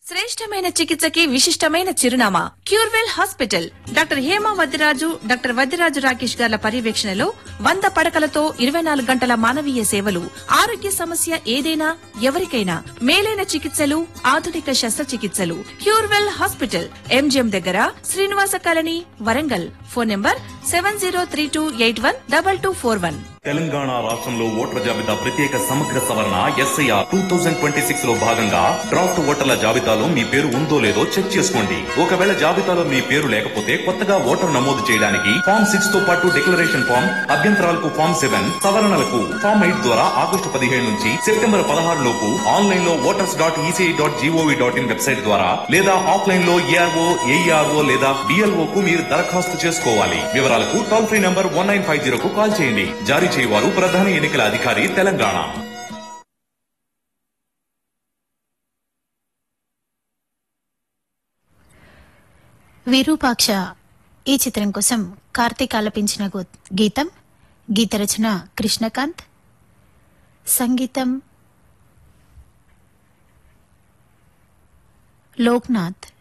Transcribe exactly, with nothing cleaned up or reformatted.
శ్రేష్టమైన చికిత్సకి విశిష్టమైన చిరునామా Curewell hospital. Doctor Hema Vaddiraju, doctor Vaddiraju Rakesh గార్ల పర్యవేక్షణలో వంద పడకలతో ఇరవై నాలుగు గంటల మానవీయ సేవలు. ఆరోగ్య సమస్య ఏదైనా ఎవరికైనా మేలైన చికిత్సలు, ఆధునిక శస్త్రచికిత్సలు. క్యూర్వెల్ హాస్పిటల్, ఎంజిఎం దగ్గర, Srinivasa colony, Warangal. Phone number seven zero three two eight one double two four one. Telangana రాష్ట్రంలో ఓటర్ల జాబితా ప్రత్యేక సమగ్ర సవరణ SIR two thousand twenty six లో భాగంగా డ్రాఫ్ట్ ఓటర్ల జాబితాలో మీ పేరు ఉందో లేదో చెక్ చేసుకోండి. ఒకవేళ జాబితాలో మీ పేరు లేకపోతే కొత్తగా ఓటర్ నమోదు చేయడానికి ఫామ్ సిక్స్ తో పాటు డిక్లరేషన్ ఫామ్, అభ్యంతరాలకు ఫామ్ సెవెన్, సవరణలకు ఫామ్ ఎయిట్ ద్వారా ఆగస్టు పదిహేడు నుంచి సెప్టెంబర్ పదహారు లోపు ఆన్లైన్ లో voters dot ECI dot GOV dot in website ద్వారా లేదా ఆఫ్లైన్ లో ఏఆర్ఓ, ఏఈఆర్ఓ లేదా డిఎల్ఓ కు మీరు దరఖాస్తు చేసుకోవాలి. వివరాలకు toll free number one nine five zero కు కాల్ చేయండి. జారీ చేయవారు ప్రధాన ఎన్నికల అధికారి, తెలంగాణ. విరూపాక్ష ఈ చిత్రం కోసం కార్తీక్ ఆలపించిన గీతం. గీత రచన కృష్ణకాంత్, సంగీతం లోక్నాథ్.